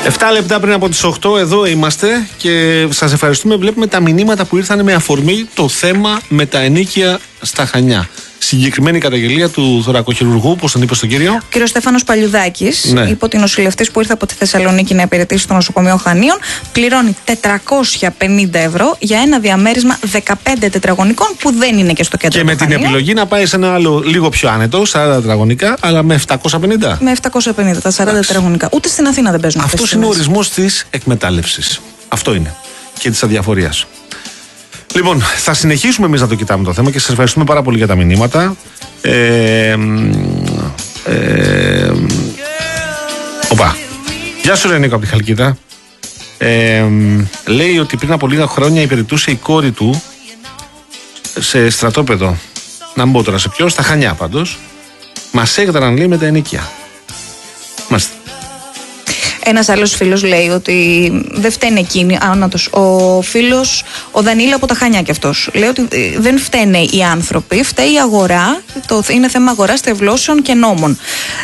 7 λεπτά πριν από τις 8 εδώ είμαστε και σας ευχαριστούμε. Βλέπουμε τα μηνύματα που ήρθαν με αφορμή το θέμα με τα ενοίκια στα Χανιά. Συγκεκριμένη καταγγελία του θωρακοχειρουργού, πώς τον είπε στον κύριο. Κύριο Στέφανος Παλιουδάκης, Ναι. είπε ότι νοσηλευτής που ήρθε από τη Θεσσαλονίκη να υπηρετήσει στο νοσοκομείο Χανίων πληρώνει 450 ευρώ για ένα διαμέρισμα 15 τετραγωνικών που δεν είναι και στο κέντρο. Και με την επιλογή να πάει σε ένα άλλο λίγο πιο άνετο, 40 τετραγωνικά, αλλά με 750. Με 750, τα 40 τετραγωνικά. Ούτε στην Αθήνα δεν παίζουν αυτές. Αυτό είναι ο ορισμός της εκμετάλλευσης. Αυτό είναι. Και της αδιαφορίας. Λοιπόν, θα συνεχίσουμε εμείς να το κοιτάμε το θέμα και σας ευχαριστούμε πάρα πολύ για τα μηνύματα. Οπα. Γεια σου Ρενίκο από τη Χαλκίδα. Λέει ότι πριν από λίγα χρόνια υπηρετούσε η κόρη του σε στρατόπεδο. Να μην πω τώρα σε ποιο, στα Χανιά πάντως. Μας έγδραν, λέει, με τα ενοίκια. Μάλιστα. Ένας άλλος φίλος λέει ότι δεν φταίνε εκείνοι. Ο φίλος, ο Δανίλα από τα Χανιά κι αυτός, λέει ότι δεν φταίνε οι άνθρωποι, φταίει η αγορά. Είναι θέμα αγοράς, τρευλώσεων και νόμων.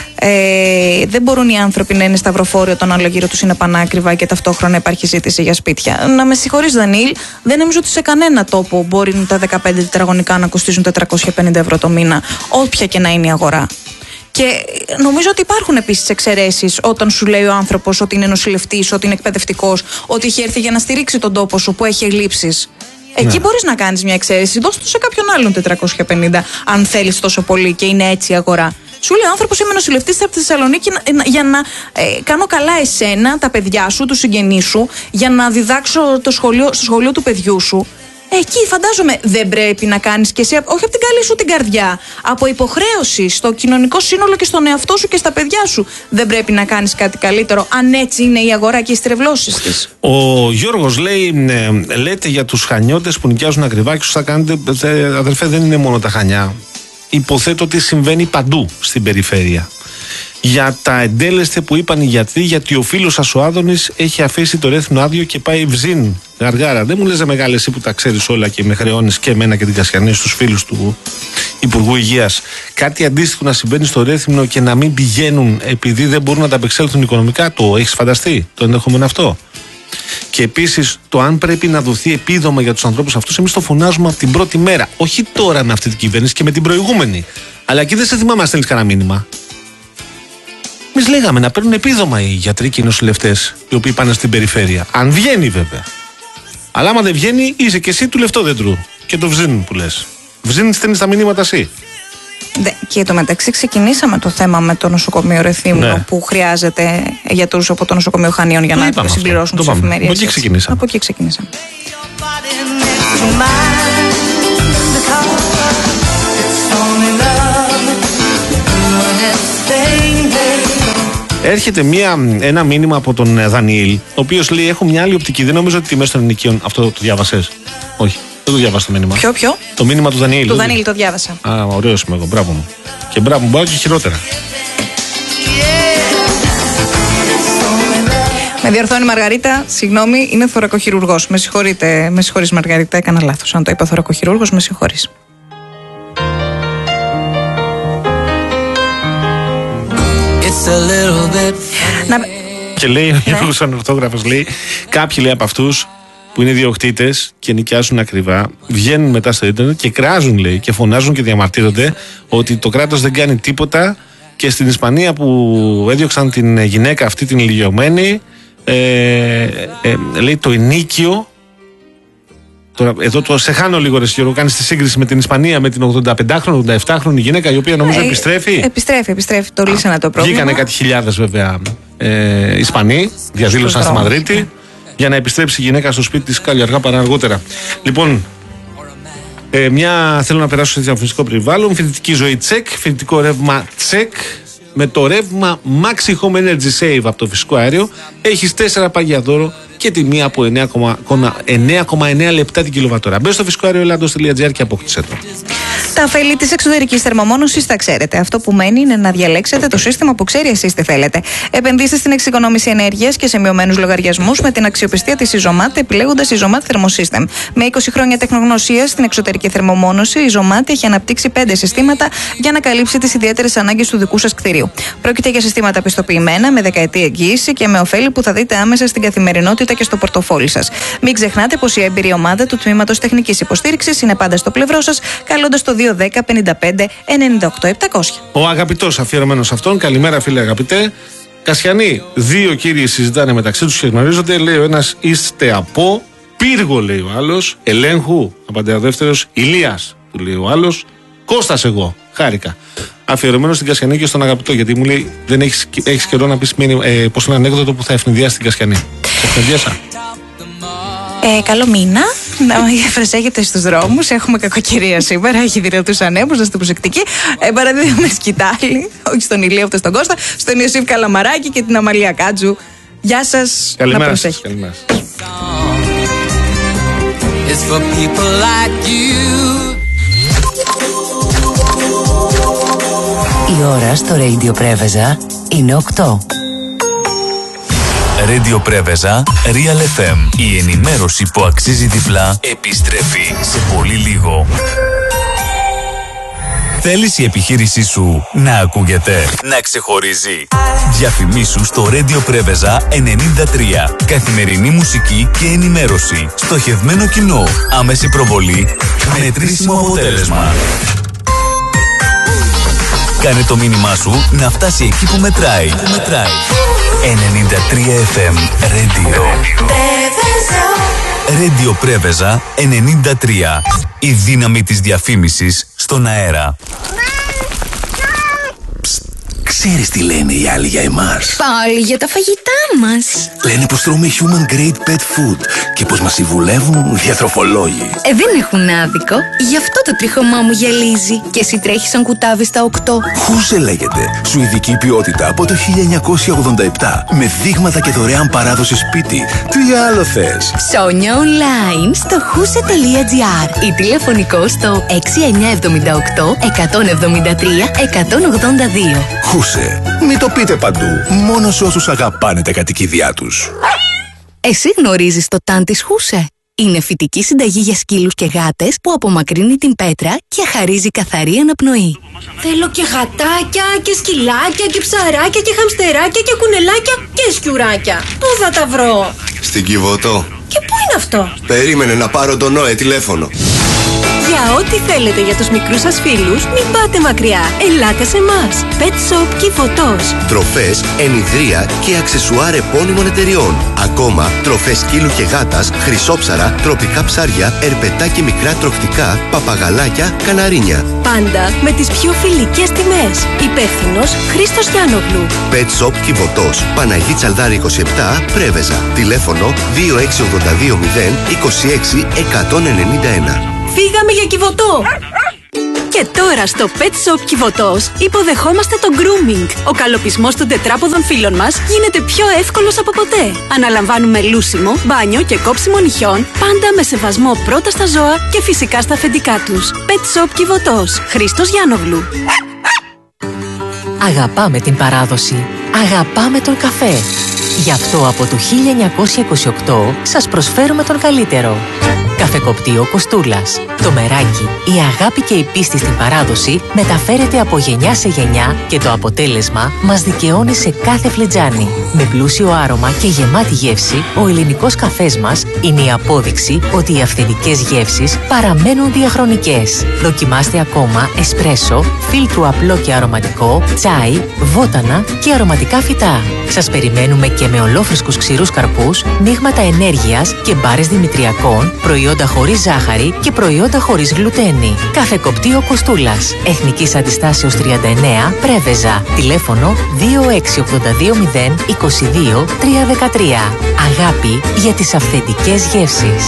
Δεν μπορούν οι άνθρωποι να είναι σταυροφόροι όταν όλα γύρω τους είναι πανάκριβα και ταυτόχρονα υπάρχει ζήτηση για σπίτια. Να με συγχωρείς, Δανίλ, δεν νομίζω ότι σε κανένα τόπο μπορεί τα 15 τετραγωνικά να κοστίζουν 450 ευρώ το μήνα, όποια και να είναι η αγορά. Και νομίζω ότι υπάρχουν επίσης εξαιρέσεις όταν σου λέει ο άνθρωπος ότι είναι νοσηλευτής, ότι είναι εκπαιδευτικός, ότι έχει έρθει για να στηρίξει τον τόπο σου που έχει ελλείψεις. Εκεί μπορείς να κάνεις μια εξαίρεση. Δώσ' του σε κάποιον άλλον 450, αν θέλεις τόσο πολύ και είναι έτσι η αγορά. Σου λέει ο άνθρωπος, είμαι νοσηλευτής από τη Θεσσαλονίκη για να κάνω καλά εσένα, τα παιδιά σου, τους συγγενείς σου, για να διδάξω στο σχολείο του παιδιού σου. Εκεί φαντάζομαι δεν πρέπει να κάνεις και εσύ, όχι από την καλή σου την καρδιά, από υποχρέωση στο κοινωνικό σύνολο και στον εαυτό σου και στα παιδιά σου. Δεν πρέπει να κάνεις κάτι καλύτερο, αν έτσι είναι η αγορά και οι στρεβλώσεις της. Ο Γιώργος λέει, λέτε για τους χανιώτες που νοικιάζουν ακριβά και σωστά κάνετε, αδερφέ, δεν είναι μόνο τα Χανιά. Υποθέτω ότι συμβαίνει παντού στην περιφέρεια. Για τα εντέλεσθε που είπαν οι γιατροί, γιατί ο φίλος σας ο Άδωνης έχει αφήσει το Ρέθυμνο άδειο και πάει βζίν, γαργάρα. Δεν μου λες μεγάλε εσύ που τα ξέρεις όλα και με χρεώνεις και εμένα και την Κασιανή στους φίλους του Υπουργού Υγείας. Κάτι αντίστοιχο να συμβαίνει στο Ρέθυμνο και να μην πηγαίνουν επειδή δεν μπορούν να τα απεξέλθουν οικονομικά, το έχεις φανταστεί το ενδεχόμενο αυτό? Και επίσης το αν πρέπει να δοθεί επίδομα για τους ανθρώπους αυτούς, εμείς το φωνάζουμε από την πρώτη μέρα. Όχι τώρα με αυτή την κυβέρνηση και με την προηγούμενη. Αλλά εκεί δεν σε θυμάμαι να στέλνεις κανένα μήνυμα. Εμείς λέγαμε να παίρνουν επίδομα οι γιατροί και οι νοσηλευτές οι οποίοι πάνε στην περιφέρεια. Αν βγαίνει βέβαια. Αλλά άμα δεν βγαίνει, είσαι και εσύ του λεφτόδεντρου. Και το βζίν που λες. Βζίν στέλνεις τα μηνύματα εσύ. Και το μεταξύ ξεκινήσαμε το θέμα με το νοσοκομείο Ρεθύμνο, ναι, που χρειάζεται γιατρούς από το νοσοκομείο Χανίων για να συμπληρώσουν τις εφημερίες. Από εκεί ξεκινήσαμε. Από εκεί ξεκινήσαμε. Έρχεται ένα μήνυμα από τον Δανιήλ, ο οποίος λέει: έχω μια άλλη οπτική. Δεν νομίζω ότι τιμές των ενοικίων. Αυτό το διάβασες? Όχι, δεν το διάβασα το μήνυμα. Ποιο? Το μήνυμα του Δανιήλ. Του Δανιήλ το διάβασα. Α, ωραίος είμαι εγώ. Μπράβο μου. Και μπράβο μου, μπορώ και χειρότερα. Με διορθώνει η Μαργαρίτα, συγγνώμη, είναι θωρακοχειρουργός. Με συγχωρείς Μαργαρίτα, έκανα λάθος. Αν το είπα θωρακοχειρούργος, με συγχωρείς. Και λέει ο Γιώργος Ανορθόγραφος, λέει, κάποιοι λέει από αυτούς που είναι ιδιοκτήτες και νοικιάζουν ακριβά, βγαίνουν μετά στο ίντερνετ και κράζουν, λέει, και φωνάζουν και διαμαρτύρονται ότι το κράτος δεν κάνει τίποτα. Και στην Ισπανία που έδιωξαν την γυναίκα αυτή την ηλικιωμένη, λέει το ενίκιο. Τώρα, εδώ το σε χάνω λίγο, ρε Γιώργο, κάνεις τη σύγκριση με την Ισπανία, με την 85χρονη, 87χρονη γυναίκα, η οποία νομίζω επιστρέφει. Επιστρέφει, το λύσανε το πρόβλημα. Βγήκανε κάτι χιλιάδες βέβαια Ισπανοί, διαδήλωσαν στη Μαδρίτη, για να επιστρέψει η γυναίκα στο σπίτι της κάλλιο αργά παρά αργότερα. Λοιπόν, θέλω να περάσω σε διαφορετικό περιβάλλον. Φοιτητική ζωή τσεκ, φοιτητικό ρεύμα τσεκ. Με το ρεύμα Maxi Home Energy Save από το φυσικό αέριο έχεις 4 πάγια δώρο και τιμή από 9,9 λεπτά την κιλοβατόρα. Μπες στο φυσικό αέριο Ελλάδος.gr και απόκτησε το. Τα ωφέλη της εξωτερικής θερμομόνωσης τα ξέρετε. Αυτό που μένει είναι να διαλέξετε το σύστημα που ξέρει εσείς τι θέλετε. Επενδύστε στην εξοικονόμηση ενέργειας και σε μειωμένους λογαριασμούς με την αξιοπιστία της Ιζωμάτ, επιλέγοντας Ιζωμάτ Thermosystem. Με 20 χρόνια τεχνογνωσίας στην εξωτερική θερμομόνωση, η Ιζωμάτ έχει αναπτύξει 5 συστήματα για να καλύψει τις ιδιαίτερες ανάγκες του δικού σας κτηρίου. Πρόκειται για συστήματα πιστοποιημένα, με δεκαετή εγγύηση και με ωφέλη που θα δείτε άμεσα στην καθημερινότητα και στο πορτοφόλι σας. Μην ξεχνάτε πως η έμπειρη ομάδα του Τμήματος Τεχνικής Υποστήριξης είναι πάντα στο πλευρό σας, καλώντας το 210 55 98 700. Ο αγαπητός αφιερωμένος αυτόν, καλημέρα φίλε αγαπητέ. Κασιανοί, 2 κύριοι συζητάνε μεταξύ τους και γνωρίζονται. Λέει ο ένας, είστε από πύργο, λέει ο άλλος. Ελέγχου, απαντάει ο δεύτερος. Ηλίας, του λέει ο άλλος. Κώστας εγώ, χάρηκα. Αφιερωμένος στην Κασιανή και στον αγαπητό, γιατί μου λέει δεν έχεις καιρό να πεις πως είναι ανέκδοτο που θα ευνηδιάσει την Κασιανή. Ευνηδιάσα. Καλό μήνα. Να προσέχετε στους δρόμους. Έχουμε κακοκαιρία σήμερα. Έχει δυνατούς ανέμους. Να είστε προσεκτικοί. Παραδίδουμε σκητάλη. Όχι στον Ηλία, ούτε στον Κώστα. Στον Ιωσήφ Καλαμαράκη και την Αμαλία Κάτζου. Γεια σας. Καλημέρα. Να προσέχετε. Καλημέρα. Η ώρα στο Radio Πρέβεζα είναι 8. Radio Πρέβεζα, Real FM. Η ενημέρωση που αξίζει διπλά επιστρέφει σε πολύ λίγο. Θέλεις η επιχείρησή σου να ακούγεται, να ξεχωρίζει? Διαφημίσου στο Radio Πρέβεζα 93. Καθημερινή μουσική και ενημέρωση. Στοχευμένο κοινό. Άμεση προβολή. Μετρήσιμο αποτέλεσμα. Κάνε το μήνυμά σου να φτάσει εκεί που μετράει. 93 FM Radio. Radio Πρέβεζα 93. Η δύναμη της διαφήμισης στον αέρα. Ξέρεις τι λένε οι άλλοι για εμάς? Πάλι για τα φαγητά μας. Λένε πως τρώμε human grade pet food και πως μας συμβουλεύουν διατροφολόγοι. Δεν έχουν άδικο. Γι' αυτό το τρίχωμά μου γυαλίζει. Και εσύ τρέχεις σαν κουτάβι στα 8. Χούσε λέγεται. Σουηδική ποιότητα από το 1987. Με δείγματα και δωρεάν παράδοση σπίτι. Τι άλλο θες? Ψώνια online στο huse.gr ή τηλεφωνικό στο 6978 173 182. Χούσε. Μην το πείτε παντού. Μόνο σε όσους αγαπάνε τα κατοικίδια τους. Εσύ γνωρίζεις το τάν της Χούσε? Είναι φυτική συνταγή για σκύλους και γάτες που απομακρύνει την πέτρα και χαρίζει καθαρή αναπνοή. Θέλω και γατάκια και σκυλάκια και ψαράκια και χαμστεράκια και κουνελάκια και σκιουράκια. Πού θα τα βρω? Στην Κιβωτό. Και πού είναι αυτό? Περίμενε να πάρω τον Νόε τηλέφωνο. Για ό,τι θέλετε για τους μικρούς σας φίλους, μην πάτε μακριά. Ελάτε σε εμάς. Pet Shop Κιβωτός. Τροφές, ενιδρία και αξεσουάρ επώνυμων εταιριών. Ακόμα, τροφές σκύλου και γάτας, χρυσόψαρα, τροπικά ψάρια, ερπετά και μικρά τροχτικά, παπαγαλάκια, καναρίνια. Πάντα με τις πιο φιλικές τιμές. Υπεύθυνος Χρήστος Γιάννογλου. Pet Shop Κιβωτός. Παναγή Τσαλδάρη 27, Πρέβεζα. Τηλέφωνο 2682 026 191. Φύγαμε για Κιβωτό! Και τώρα στο Pet Shop Κιβωτός υποδεχόμαστε το grooming. Ο καλοπισμός των τετράποδων φύλων μας γίνεται πιο εύκολος από ποτέ. Αναλαμβάνουμε λούσιμο, μπάνιο και κόψιμο νυχιών, πάντα με σεβασμό πρώτα στα ζώα και φυσικά στα αφεντικά τους. Pet Shop Κιβωτός. Χρήστος Γιάννογλου. Αγαπάμε την παράδοση. Αγαπάμε τον καφέ. Γι' αυτό από το 1928 σας προσφέρουμε τον καλύτερο. Καφεκοπτείο Κοστούλας. Το μεράκι, η αγάπη και η πίστη στην παράδοση μεταφέρεται από γενιά σε γενιά και το αποτέλεσμα μας δικαιώνει σε κάθε φλιτζάνι. Με πλούσιο άρωμα και γεμάτη γεύση, ο ελληνικός καφές μας είναι η απόδειξη ότι οι αυθεντικές γεύσεις παραμένουν διαχρονικές. Δοκιμάστε ακόμα εσπρέσο, φίλτρου απλό και αρωματικό, τσάι, βότανα και αρωματικά φυτά. Σας περιμένουμε και με ολόφρεσκους ξηρούς καρπούς, μείγματα ενέργειας και μπάρες δημητριακών, προϊόντα χωρίς ζάχαρη και προϊόντα χωρίς γλουτένη. Καφεκοπτείο Κοστούλας. Εθνικής Αντιστάσεως 39, Πρέβεζα. Τηλέφωνο 2682 022 313. Αγάπη για τις αυθεντικές γεύσεις.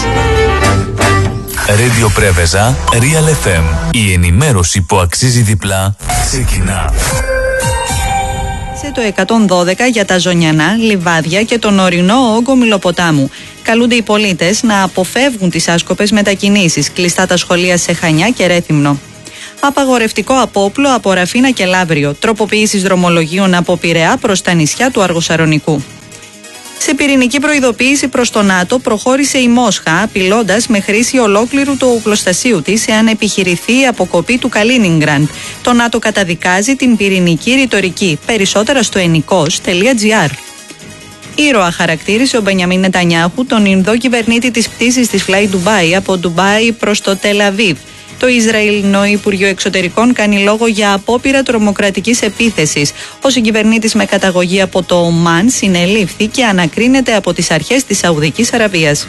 Radio Πρέβεζα, Real FM. Η ενημέρωση που αξίζει διπλά ξεκινά. Έκλεισε το 112 για τα ζωνιανά, λιβάδια και τον ορεινό όγκο Μυλοποτάμου. Καλούνται οι πολίτες να αποφεύγουν τις άσκοπες μετακινήσεις, κλειστά τα σχολεία σε Χανιά και Ρέθυμνο. Απαγορευτικό απόπλο από Ραφίνα και Λαύριο. Τροποποίησης δρομολογίων από Πειραιά προς τα νησιά του Αργοσαρονικού. Σε πυρηνική προειδοποίηση προς το ΝΑΤΟ προχώρησε η Μόσχα, απειλώντας με χρήση ολόκληρου του οπλοστασίου της εάν επιχειρηθεί η αποκοπή του Καλίνινγκραντ. Το ΝΑΤΟ καταδικάζει την πυρηνική ρητορική. Περισσότερα στο ενικός.gr. Ήρωα χαρακτήρισε ο Μπενιαμίν Νετανιάχου τον Ινδό κυβερνήτη της πτήσης της Fly Dubai από Ντουμπάι προς το Τελ Αβίβ. Το Ισραηλινό Υπουργείο Εξωτερικών κάνει λόγο για απόπειρα τρομοκρατικής επίθεσης. Ο συγκυβερνήτης με καταγωγή από το Ομάν συνελήφθη και ανακρίνεται από τις αρχές της Σαουδικής Αραβίας.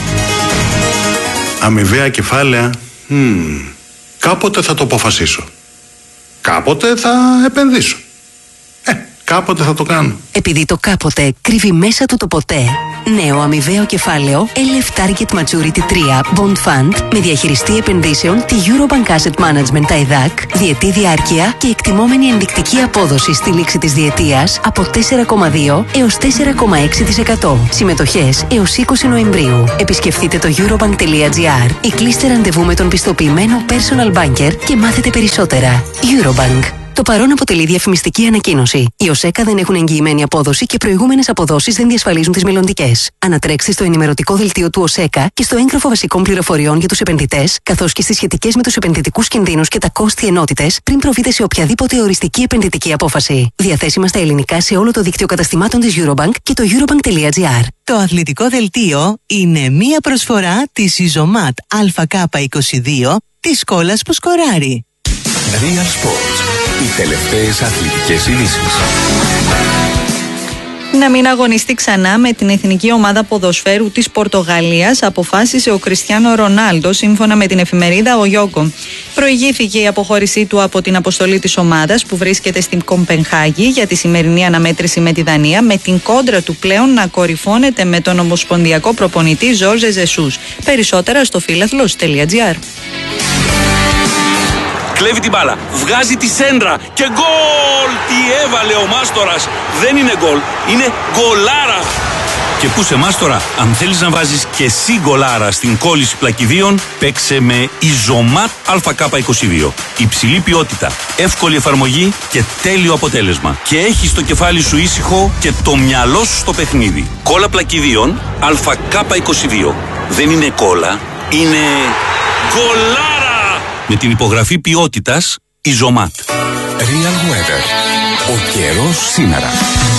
Αμοιβαία κεφάλαια. Κάποτε θα το αποφασίσω. Κάποτε θα επενδύσω. Κάποτε θα το κάνω. Επειδή το κάποτε κρύβει μέσα του το ποτέ. Νέο αμοιβαίο κεφάλαιο LF Target Maturity 3 Bond Fund με διαχειριστή επενδύσεων τη Eurobank Asset Management ΤΑΙΔΑΚ, διετή διάρκεια και εκτιμόμενη ενδεικτική απόδοση στη λήξη της διετίας από 4,2 έως 4,6%. Συμμετοχές έως 20 Νοεμβρίου. Επισκεφτείτε το eurobank.gr ή κλείστε ραντεβού με τον πιστοποιημένο personal banker και μάθετε περισσότερα. Eurobank. Το παρόν αποτελεί διαφημιστική ανακοίνωση. Οι ΟΣΕΚΑ δεν έχουν εγγυημένη απόδοση και προηγούμενες αποδόσεις δεν διασφαλίζουν τις μελλοντικές. Ανατρέξτε στο ενημερωτικό δελτίο του ΟΣΕΚΑ και στο έγγραφο βασικών πληροφοριών για τους επενδυτές, καθώς και στις σχετικές με τους επενδυτικούς κινδύνους και τα κόστη ενότητες, πριν προβείτε σε οποιαδήποτε οριστική επενδυτική απόφαση. Διαθέσιμα στα ελληνικά σε όλο το δίκτυο καταστημάτων της Eurobank και το eurobank.gr. Το αθλητικό δελτίο είναι μία προσφορά της Ιζωμάτ ΑΚ22 της κόλλας που σκοράρει. Real Sports. Οι τελευταίες αθλητικές ειδήσεις. Να μην αγωνιστεί ξανά με την εθνική ομάδα ποδοσφαίρου της Πορτογαλίας αποφάσισε ο Κριστιάνο Ρονάλντο, σύμφωνα με την εφημερίδα Ο Γιόγκο. Προηγήθηκε η αποχώρησή του από την αποστολή της ομάδας που βρίσκεται στην Κοπενχάγη για τη σημερινή αναμέτρηση με τη Δανία, με την κόντρα του πλέον να κορυφώνεται με τον ομοσπονδιακό προπονητή Ζόρζε Ζεσούς. Περισσότερα στο φίλαθλος.gr. Κλέβει την μπάλα, βγάζει τη σέντρα και γκολ! Τι έβαλε ο Μάστορας! Δεν είναι γκολ, είναι γκολάρα! Και πού σε Μάστορα, αν θέλεις να βάζεις και εσύ γκολάρα στην κόλληση πλακιδίων, παίξε με Ιζωμάτ ΑΚ22. Υψηλή ποιότητα, εύκολη εφαρμογή και τέλειο αποτέλεσμα. Και έχεις το κεφάλι σου ήσυχο και το μυαλό σου στο παιχνίδι. Κόλλα πλακιδίων ΑΚ22. Δεν είναι κόλλα, είναι γκολάρα! Με την υπογραφή ποιότητας Ιζωμάτ. Real Weather. Ο καιρός σήμερα.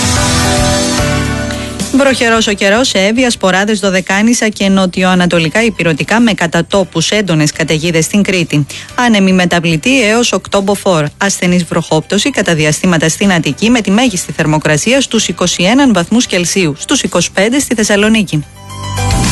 Βροχερός ο καιρός σε Εύβοια, Σποράδες, Δωδεκάνησα και νοτιοανατολικά υπηρετικά με κατά τόπους έντονες καταιγίδες στην Κρήτη. Άνεμη μεταβλητή έως 8 μποφόρ. Ασθενής βροχόπτωση κατά διαστήματα στην Αττική με τη μέγιστη θερμοκρασία στους 21 βαθμούς Κελσίου, στους 25 στη Θεσσαλονίκη.